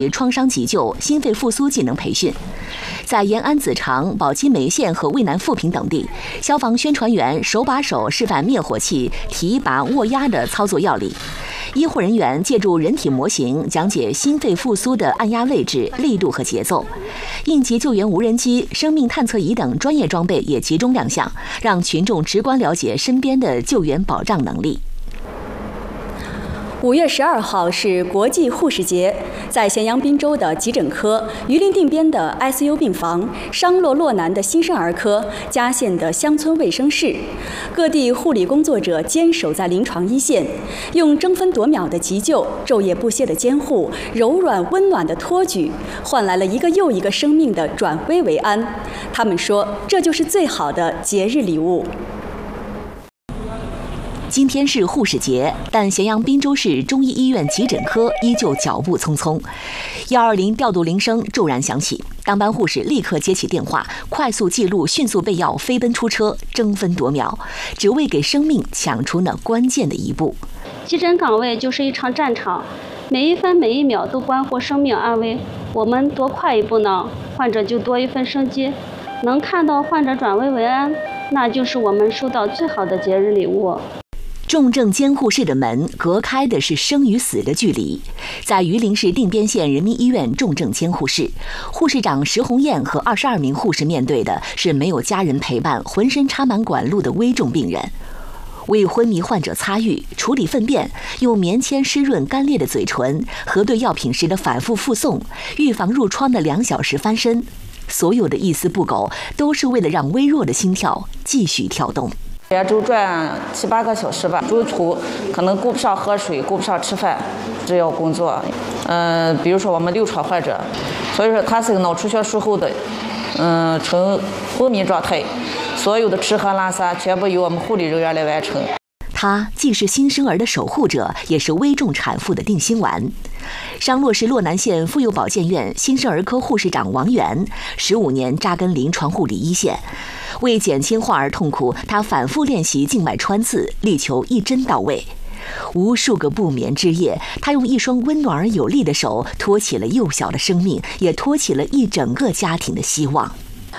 创伤急救、心肺复苏技能培训。在延安子长、宝鸡眉县和渭南富平等地，消防宣传员手把手示范灭火器提拔握压的操作要领。医护人员借助人体模型讲解心肺复苏的按压位置、力度和节奏。应急救援无人机、生命探测仪等专业装备也集中亮相，让群众直观了解身边的救援保障能力。 5月12号是国际护士节，在咸阳滨州的急诊科、榆林定边的 ICU 病房、商洛洛南的新生儿科、嘉县的乡村卫生室，各地护理工作者坚守在临床一线，用争分夺秒的急救、昼夜不歇的监护、柔软温暖的托举，换来了一个又一个生命的转危为安。他们说，这就是最好的节日礼物。 今天是护士节，但咸阳滨州市中医医院急诊科依旧脚步匆匆。120调度铃声骤然响起，当班护士立刻接起电话，快速记录，迅速备药，飞奔出车，争分夺秒，只为给生命抢出那关键的一步。 急诊岗位就是一场战场，每一分每一秒都关乎生命安危。我们多快一步呢，患者就多一份生机。能看到患者转危为安，那就是我们收到最好的节日礼物。 重症监护室的门隔开的是生与死的距离。在榆林市定边县人民医院重症监护室，护士长石红艳和22名护士面对的是没有家人陪伴、浑身插满管路的危重病人。为昏迷患者擦浴、处理粪便，用棉签湿润干裂的嘴唇，核对药品时的反复复诵，预防褥疮的2小时翻身，所有的一丝不苟，都是为了让微弱的心跳继续跳动。 周转7、8个小时吧，中途可能顾不上喝水，顾不上吃饭，只要工作。比如说我们6床患者，所以说他是个脑出血术后的，呈昏迷状态，所有的吃喝拉撒全部由我们护理人员来完成。 他既是新生儿的守护者，也是危重产妇的定心丸。商洛市洛南县妇幼保健院新生儿科护士长王源，15年扎根临床护理一线。为减轻患儿痛苦，他反复练习静脉穿刺，力求一针到位。无数个不眠之夜，他用一双温暖而有力的手托起了幼小的生命，也托起了一整个家庭的希望。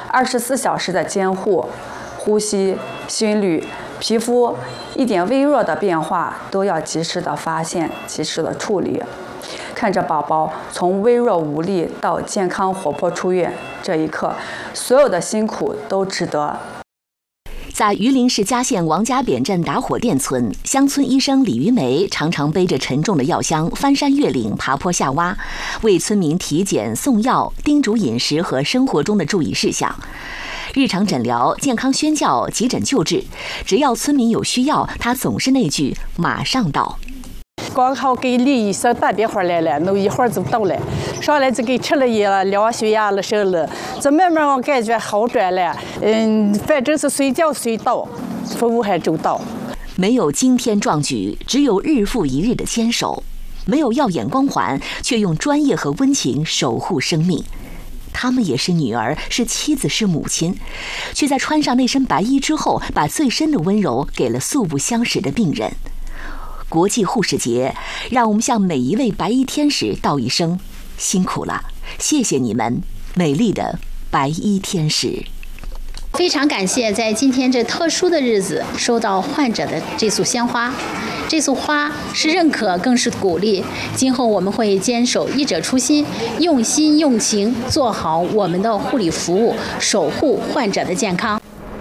24小时的监护、呼吸、心率、皮肤一点微弱的变化都要及时的发现，及时的处理。看着宝宝从微弱无力到健康活泼出院，这一刻，所有的辛苦都值得。 在榆林市嘉县王家扁镇打火店村，乡村医生李玉梅常常背着沉重的药箱翻山越岭、爬坡下洼，为村民体检、送药、叮嘱饮食和生活中的注意事项。日常诊疗、健康宣教、急诊救治，只要村民有需要，他总是那句“马上到”。 刚好给李医生打电话来了，那一会儿就到了。上来就给吃了药了，量血压了什了，这慢慢我感觉好转了。反正是随叫随到，服务还周到。 没有惊天壮举，只有日复一日的坚守。没有耀眼光环，却用专业和温情守护生命。他们也是女儿，是妻子，是母亲，却在穿上那身白衣之后，把最深的温柔给了素不相识的病人。国际护士节，让我们向每一位白衣天使道一声辛苦了，谢谢你们，美丽的白衣天使。 非常感谢在今天这特殊的日子收到患者的这束鲜花，这束花是认可，更是鼓励。今后我们会坚守医者初心，用心用情做好我们的护理服务，守护患者的健康。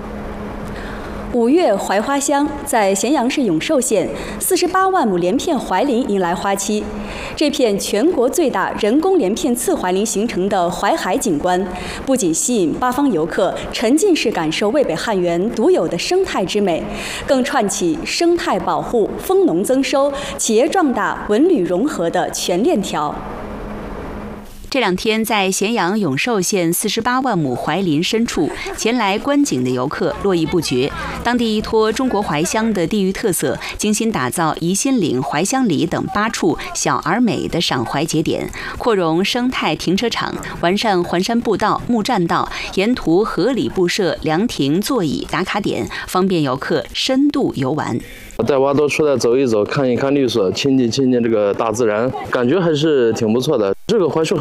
5月槐花香在咸阳市永寿县48万亩连片槐林迎来花期。这片全国最大人工连片次槐林形成的淮海景观，不仅吸引八方游客沉浸式感受渭北汉源独有的生态之美，更串起生态保护、蜂农增收、企业壮大、文旅融合的全链条。 这2天，在咸阳永寿县48万亩槐林深处，前来观景的游客络绎不绝。当地依托中国槐乡的地域特色，精心打造怡心岭、槐香里等8处小而美的赏槐节点，扩容生态停车场，完善环山步道、木栈道，沿途合理布设凉亭、座椅、打卡点，方便游客深度游玩。 带娃都出来走一走，看一看绿色，亲近这个大自然，感觉还是挺不错的。 这个槐树